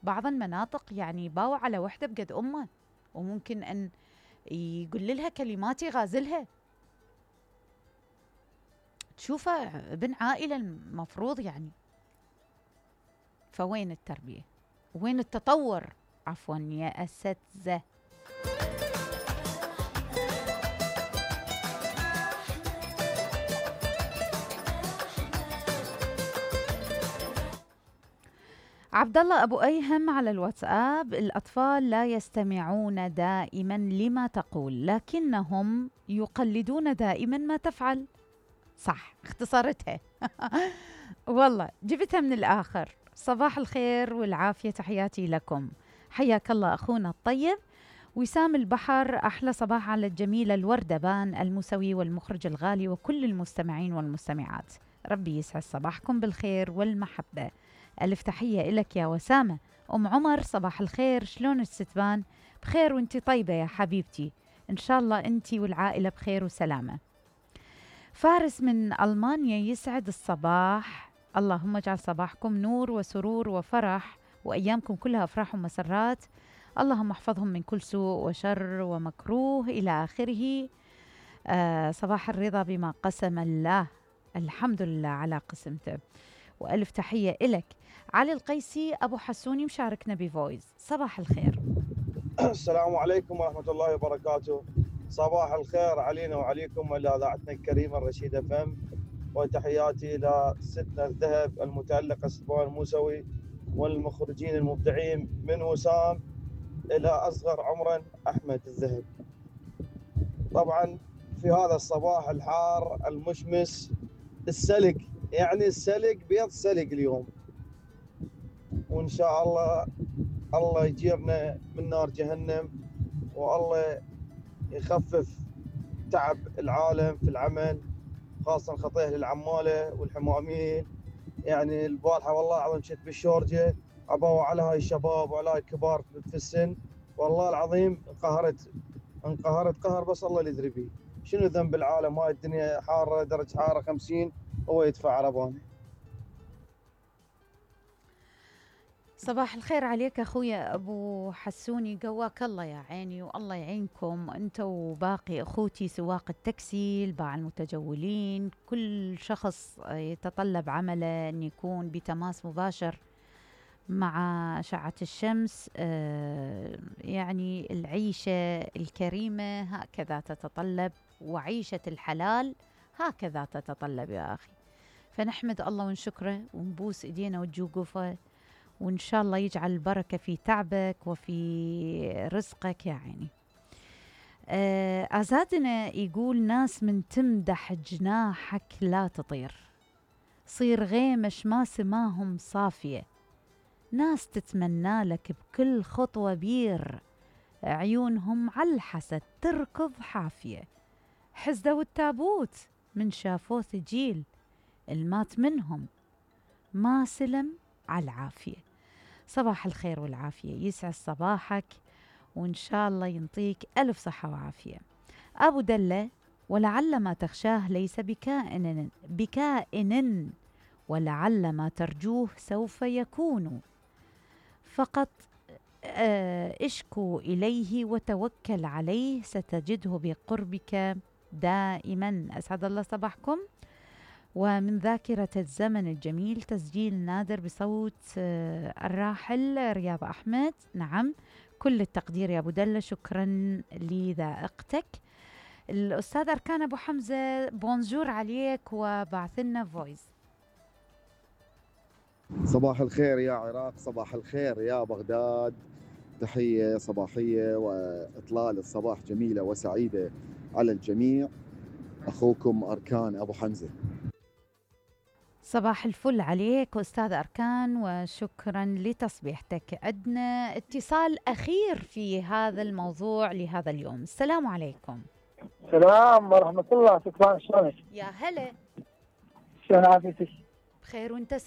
بعض المناطق يعني باوع على وحدة بقد أمه، وممكن أن يقول لها كلمات يغازلها. تشوفه ابن عائلة المفروض يعني. فوين التربية؟ وين التطور؟ عفوا يا أساتذة. عبد الله أبو أيهم على الواتساب: الأطفال لا يستمعون دائما لما تقول، لكنهم يقلدون دائما ما تفعل. صح، اختصرتها. والله جبتها من الآخر. صباح الخير والعافية، تحياتي لكم. حياك الله أخونا الطيب. وسام البحر: أحلى صباح على الجميلة الوردبان الموسوي والمخرج الغالي وكل المستمعين والمستمعات. ربي يسعد صباحكم بالخير والمحبة. ألف تحية إلك يا وسامة. أم عمر: صباح الخير، شلون الستبان؟ بخير وانتي طيبة يا حبيبتي، إن شاء الله انتي والعائلة بخير وسلامة. فارس من ألمانيا: يسعد الصباح، اللهم اجعل صباحكم نور وسرور وفرح، وأيامكم كلها أفراح ومسرات، اللهم احفظهم من كل سوء وشر ومكروه إلى آخره. صباح الرضا بما قسم الله، الحمد لله على قسمته، وألف تحية إلك. علي القيسي أبو حسوني مشاركنا بفويس: صباح الخير. السلام عليكم ورحمة الله وبركاته. صباح الخير علينا وعليكم وإلى إذاعتنا الكريمة الرشيدة فم، وتحياتي إلى ستنا الذهب المتألق الستبان الموسوي والمخرجين المبدعين من وسام إلى أصغر عمرا أحمد الذهب. طبعا في هذا الصباح الحار المشمس السلق، يعني السلق بيض سلق اليوم، وإن شاء الله الله يجيرنا من نار جهنم، والله يخفف تعب العالم في العمل، خاصة خطيه للعمالة والحمامين. يعني البارحة والله العظيم شت بالشورجة أبوا على هاي الشباب وعلى هاي الكبار في السن، والله العظيم انقهرت قهر بس الله اللي يدري بيه. شنو ذنب العالم؟ هاي الدنيا حارة، درجة حرارة 50 هو يدفع عربانه. صباح الخير عليك أخويا أبو حسوني، قواك الله يا عيني، والله يعينكم أنت وباقي أخوتي سواق التاكسي، الباع المتجولين، كل شخص يتطلب عمله أن يكون بتماس مباشر مع أشعة الشمس. يعني العيشة الكريمة هكذا تتطلب، وعيشة الحلال هكذا تتطلب يا أخي. فنحمد الله ونشكره ونبوس إيدينا وجوقفه، وإن شاء الله يجعل البركة في تعبك وفي رزقك يا عيني. أزادنا يقول: ناس من تمدح جناحك لا تطير، صير غيمش ما سماهم صافية، ناس تتمنى لك بكل خطوة بير، عيونهم عالحسد تركض حافية، حزدوا التابوت من شافوه ثجيل، المات منهم ما سلم عالعافية. صباح الخير والعافية، يسعد صباحك وإن شاء الله ينطيك ألف صحة وعافية. أبو دلة: ولعل ما تخشاه ليس بكائن ولعل ما ترجوه سوف يكون، فقط اشكو إليه وتوكل عليه ستجده بقربك دائما. أسعد الله صباحكم. ومن ذاكرة الزمن الجميل تسجيل نادر بصوت الراحل رياض أحمد. نعم، كل التقدير يا أبو دلة، شكرا لذائقتك. الأستاذ أركان أبو حمزة: بونجور عليك، وبعث لنا فويس. صباح الخير يا عراق، صباح الخير يا بغداد، تحية صباحية وإطلال الصباح جميلة وسعيدة على الجميع. أخوكم أركان أبو حمزة. صباح الفل عليك أستاذ أركان، وشكرا لتصبيحتك. عندنا اتصال أخير في هذا الموضوع لهذا اليوم. السلام عليكم. السلام ورحمة الله. شكرا، شلونك؟ يا هلا. شلون عافيتك؟ بخير وانت